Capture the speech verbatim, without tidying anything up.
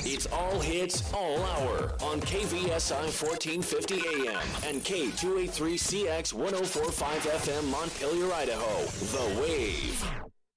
It's all hits, all hour on K V S I fourteen fifty A M and K two eighty-three C X ten forty-five F M Montpelier, Idaho. The Wave.